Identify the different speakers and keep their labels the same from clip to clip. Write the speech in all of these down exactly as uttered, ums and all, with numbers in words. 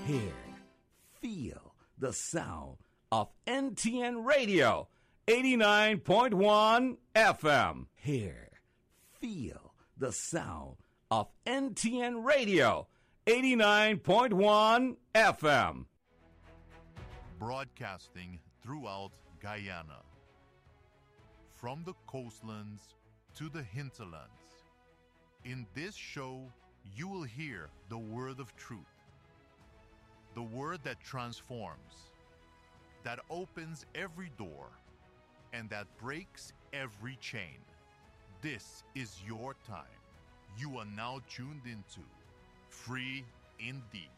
Speaker 1: Hear, feel the sound of N T N Radio, eighty-nine point one F M. Hear, feel the sound of N T N Radio, eighty-nine point one F M.
Speaker 2: Broadcasting throughout Guyana. From the coastlands to the hinterlands. In this show, you will hear the word of truth. The word that transforms, that opens every door, and that breaks every chain. This is your time. You are now tuned into Free Indeed.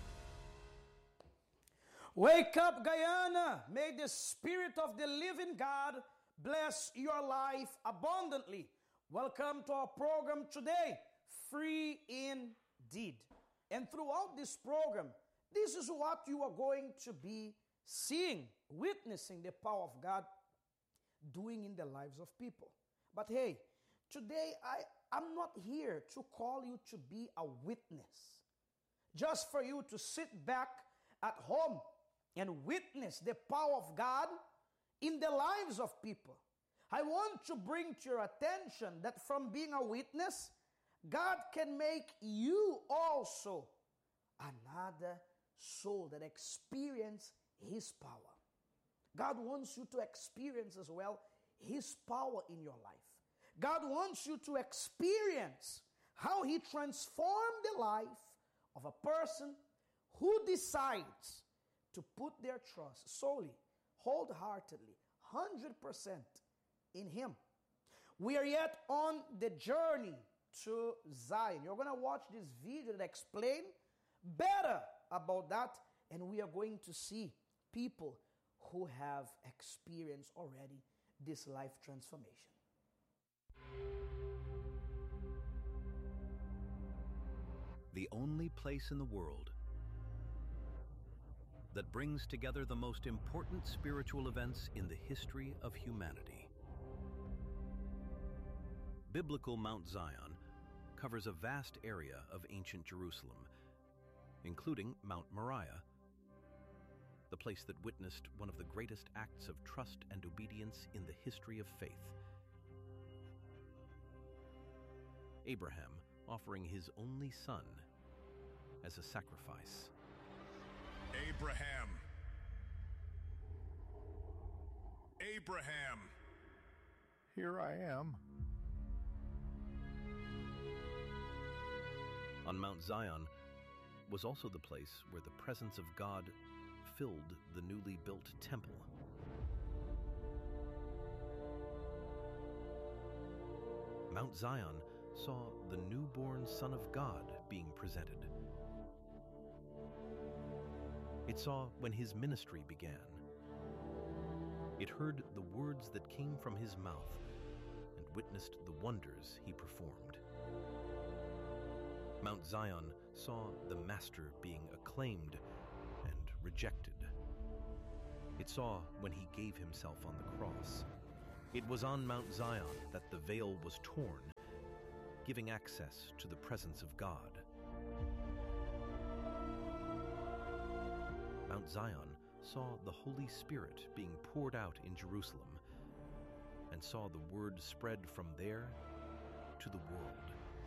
Speaker 3: Wake up, Guyana! May the Spirit of the living God bless your life abundantly. Welcome to our program today, Free Indeed. And throughout this program, this is what you are going to be seeing, witnessing the power of God doing in the lives of people. But hey, today I, I'm not here to call you to be a witness, just for you to sit back at home and witness the power of God in the lives of people. I want to bring to your attention that from being a witness, God can make you also another soul that experience His power. God wants you to experience as well His power in your life. God wants you to experience how He transformed the life of a person who decides to put their trust solely, wholeheartedly, one hundred percent in Him. We are yet on the journey to Zion. You're going to watch this video that explains better about that, and we are going to see people who have experienced already this life transformation.
Speaker 4: The only place in the world that brings together the most important spiritual events in the history of humanity. Biblical Mount Zion covers a vast area of ancient Jerusalem, including Mount Moriah, the place that witnessed one of the greatest acts of trust and obedience in the history of faith. Abraham offering his only son as a sacrifice.
Speaker 5: Abraham. Abraham.
Speaker 2: Here I am.
Speaker 4: On Mount Zion was also the place where the presence of God filled the newly built temple. Mount Zion saw the newborn Son of God being presented. It saw when His ministry began. It heard the words that came from His mouth and witnessed the wonders He performed. Mount Zion saw the Master being acclaimed and rejected. It saw when He gave Himself on the cross. It was on Mount Zion that the veil was torn, giving access to the presence of God. Mount Zion saw the Holy Spirit being poured out in Jerusalem and saw the word spread from there to the world.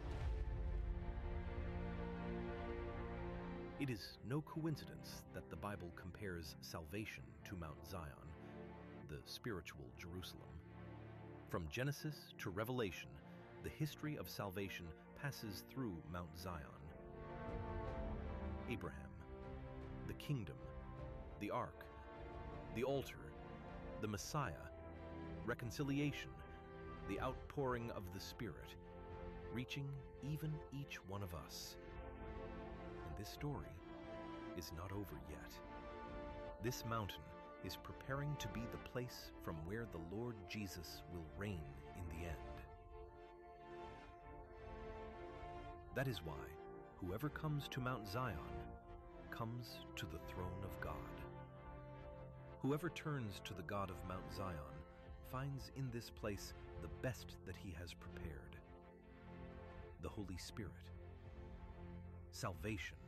Speaker 4: It is no coincidence that the Bible compares salvation to Mount Zion, the spiritual Jerusalem. From Genesis to Revelation, the history of salvation passes through Mount Zion. Abraham, the kingdom, the ark, the altar, the Messiah, reconciliation, the outpouring of the Spirit, reaching even each one of us. And this story is not over yet. This mountain is preparing to be the place from where the Lord Jesus will reign in the end. That is why whoever comes to Mount Zion comes to the throne of God. Whoever turns to the God of Mount Zion finds in this place the best that He has prepared: the Holy Spirit, salvation,